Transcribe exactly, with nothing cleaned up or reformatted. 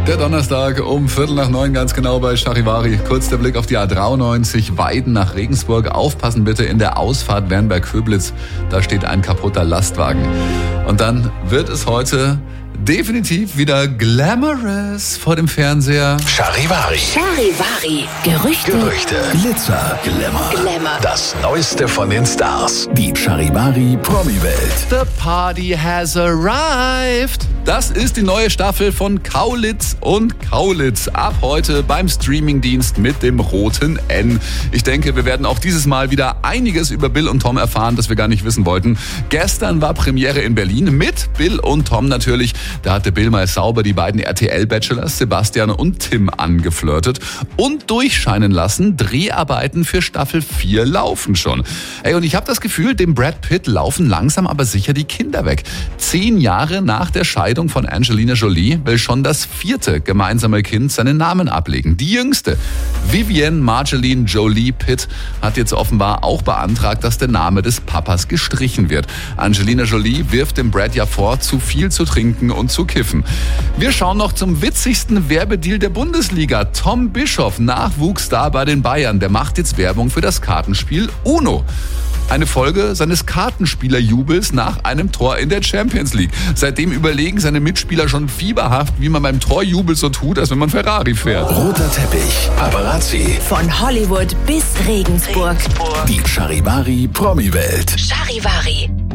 Der Donnerstag um Viertel nach neun ganz genau bei Charivari. Kurz der Blick auf die A dreiundneunzig Weiden nach Regensburg. Aufpassen bitte in der Ausfahrt Wernberg-Köblitz. Da steht ein kaputter Lastwagen. Und dann wird es heute definitiv wieder glamorous vor dem Fernseher. Charivari. Charivari. Gerüchte. Gerüchte. Glitzer. Glamour. Glamour. Das Neueste von den Stars. Die Charivari Promi-Welt. The party has arrived. Das ist die neue Staffel von Kaulitz und Kaulitz. Ab heute beim Streamingdienst mit dem roten N. Ich denke, wir werden auch dieses Mal wieder einiges über Bill und Tom erfahren, das wir gar nicht wissen wollten. Gestern war Premiere in Berlin mit Bill und Tom natürlich. Da hatte Bill mal sauber die beiden R T L-Bachelors Sebastian und Tim angeflirtet und durchscheinen lassen. Dreharbeiten für Staffel vier laufen schon. Ey, und ich habe das Gefühl, dem Brad Pitt laufen langsam aber sicher die Kinder weg. Zehn Jahre nach der Scheidung von Angelina Jolie will schon das vierte gemeinsame Kind seinen Namen ablegen. Die jüngste, Vivienne Marceline Jolie Pitt, hat jetzt offenbar auch beantragt, dass der Name des Papas gestrichen wird. Angelina Jolie wirft dem Brad ja vor, zu viel zu trinken und zu kiffen. Wir schauen noch zum witzigsten Werbedeal der Bundesliga. Tom Bischoff, Nachwuchsstar bei den Bayern, der macht jetzt Werbung für das Kartenspiel Uno. Eine Folge seines Kartenspielerjubels nach einem Tor in der Champions League. Seitdem überlegen seine Mitspieler schon fieberhaft, wie man beim Torjubel so tut, als wenn man Ferrari fährt. Roter Teppich. Paparazzi. Von Hollywood bis Regensburg. Die Charivari Promi-Welt. Charivari.